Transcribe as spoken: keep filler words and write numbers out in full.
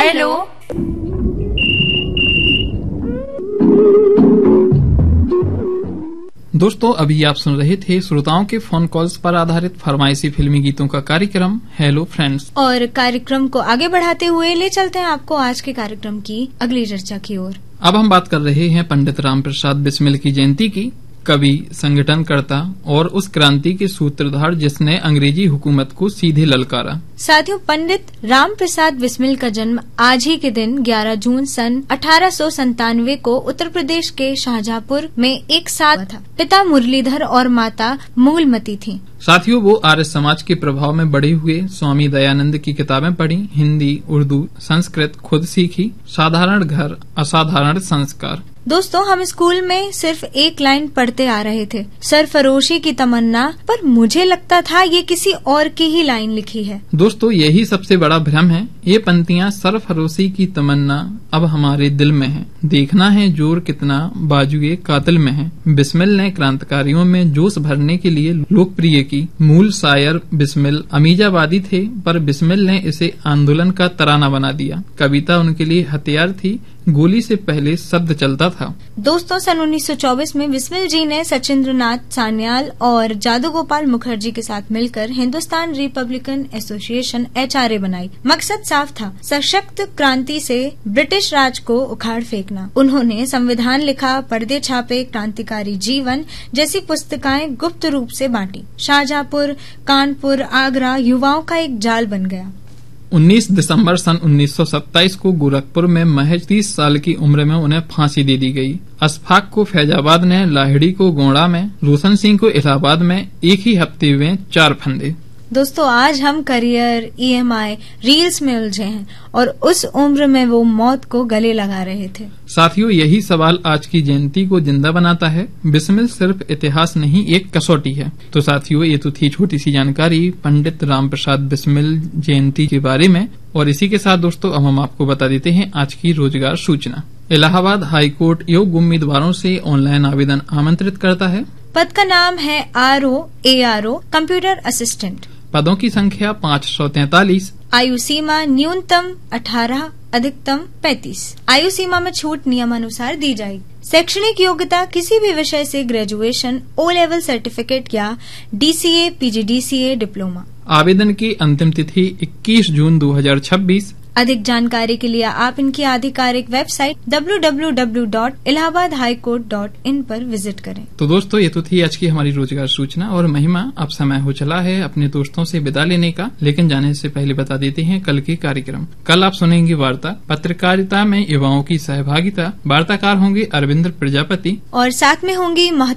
Hello. दोस्तों, अभी आप सुन रहे थे श्रोताओं के फोन कॉल्स पर आधारित फरमाइशी फिल्मी गीतों का कार्यक्रम हेलो फ्रेंड्स। और कार्यक्रम को आगे बढ़ाते हुए ले चलते हैं आपको आज के कार्यक्रम की अगली चर्चा की ओर। अब हम बात कर रहे हैं पंडित राम प्रसाद बिस्मिल की जयंती की, कवि, संगठनकर्ता और उस क्रांति के सूत्रधार जिसने अंग्रेजी हुकूमत को सीधे ललकारा। साथियों, पंडित राम प्रसाद बिस्मिल का जन्म आज ही के दिन ग्यारह जून सन अठारह सौ संतानवे को उत्तर प्रदेश के शाहजहांपुर में एक साथ था। पिता मुरलीधर और माता मूलमती थी। साथियों, वो आर्य समाज के प्रभाव में बड़े हुए, स्वामी दयानंद की किताबें पढ़ी, हिंदी, उर्दू, संस्कृत खुद सीखी, साधारण घर असाधारण संस्कार। दोस्तों, हम स्कूल में सिर्फ एक लाइन पढ़ते आ रहे थे, सरफरोशी की तमन्ना, पर मुझे लगता था ये किसी और की ही लाइन लिखी है। दोस्तों, यही सबसे बड़ा भ्रम है। ये पंक्तियां सरफरोशी की तमन्ना अब हमारे दिल में है, देखना है जोर कितना बाजुए कातिल में है। बिस्मिल ने क्रांतिकारियों में जोश भरने के लिए लोकप्रिय की। मूल शायर बिस्मिल अमीजाबादी थे, पर बिस्मिल ने इसे आंदोलन का तराना बना दिया। कविता उनके लिए हथियार थी, गोली से पहले शब्द चलता था। दोस्तों, सन उन्नीस सौ चौबीस में बिस्मिल जी ने सचिंद्रनाथ सान्याल और जादू गोपाल मुखर्जी के साथ मिलकर Hindustan Republican association H R A बनाई। मकसद साफ था, सशक्त क्रांति से ब्रिटिश राज को उखाड़ फेंकना। उन्होंने संविधान लिखा, पर्दे छापे, क्रांतिकारी जीवन जैसी पुस्तिकाएं गुप्त रूप से बांटी। शाहजहांपुर, कानपुर, आगरा युवाओं का एक जाल बन गया। उन्नीस दिसंबर सन उन्नीस सौ सत्ताईस को गोरखपुर में महज तीस साल की उम्र में उन्हें फांसी दे दी गई। अशफाक को फैजाबाद में, लाहिड़ी को गोंडा में, रोशन सिंह को इलाहाबाद में एक ही हफ्ते में चार फंदे। दोस्तों, आज हम करियर, ई एम आई, रील्स में उलझे हैं और उस उम्र में वो मौत को गले लगा रहे थे। साथियों, यही सवाल आज की जयंती को जिंदा बनाता है। बिस्मिल सिर्फ इतिहास नहीं, एक कसौटी है। तो साथियों, ये तो थी छोटी सी जानकारी पंडित राम प्रसाद बिस्मिल जयंती के बारे में। और इसी के साथ दोस्तों, अब हम आपको बता देते हैं आज की रोजगार सूचना। इलाहाबाद हाईकोर्ट योग्य उम्मीदवारों से ऑनलाइन आवेदन आमंत्रित करता है। पद का नाम है R O A R O computer assistant. पदों की संख्या पाँच सौ तैतालीस। आयु सीमा न्यूनतम अठारह, अधिकतम पैंतीस। आयु सीमा में छूट नियमानुसार दी जाएगी। शैक्षणिक योग्यता किसी भी विषय से ग्रेजुएशन, ओ लेवल सर्टिफिकेट या डी सी ए, पी जी डी सी ए, डिप्लोमा। आवेदन की अंतिम तिथि इक्कीस जून दो हजार छब्बीस। अधिक जानकारी के लिए आप इनकी आधिकारिक website W W W dot Allahabad high court dot in पर विजिट करें। तो दोस्तों, ये तो थी आज की हमारी रोजगार सूचना। और महिमा, अब समय हो चला है अपने दोस्तों से विदा लेने का, लेकिन जाने से पहले बता देते हैं कल के कार्यक्रम। कल आप सुनेंगे वार्ता, पत्रकारिता में युवाओं की सहभागिता। वार्ताकार होंगे अरविंद प्रजापति और साथ में होंगी